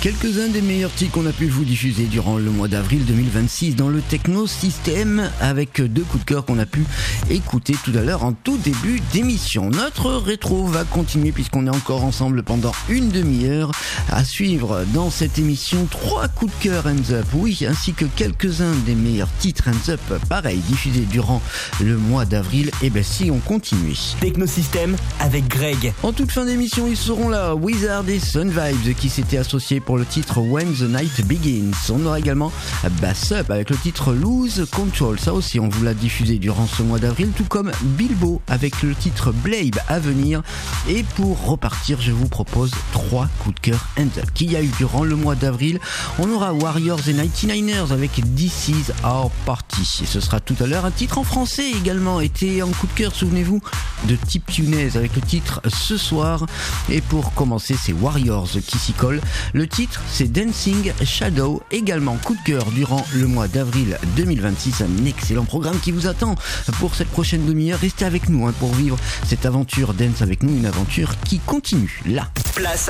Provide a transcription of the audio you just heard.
Quelques-uns des meilleurs titres qu'on a pu vous diffuser durant le mois d'avril 2026 dans le Techno System, avec deux coups de cœur qu'on a pu écouter tout à l'heure en tout début d'émission. Notre rétro va continuer puisqu'on est encore ensemble pendant une demi-heure. À suivre dans cette émission, 3 coups de cœur Hands Up, oui, ainsi que quelques-uns des meilleurs titres Hands Up, pareil, diffusés durant le mois d'avril. Et ben si on continue. Techno System avec Greg. En toute fin d'émission, ils seront là, Wizard et Sun Vibes qui s'étaient associés pour le titre When the Night Begins. On aura également Bass Up avec le titre Lose Control. Ça aussi, on vous l'a diffusé durant ce mois d'avril, tout comme Bilbo avec le titre Blade à venir. Et pour repartir, je vous propose 3 coups de cœur Hands Up qu'il y a eu durant le mois d'avril. On aura Warriors et 99ers avec This Is Our Party. Et ce sera tout à l'heure un titre en français également, était en coup de cœur, souvenez-vous, de Type Tunes avec le titre Ce Soir. Et pour commencer, c'est Warriors qui s'y colle. Le titre, c'est Dancing Shadow, également coup de cœur durant le mois d'avril 2026. Un excellent programme qui vous attend pour cette prochaine demi-heure. Restez avec nous pour vivre cette aventure dance avec nous, une aventure qui continue là. Place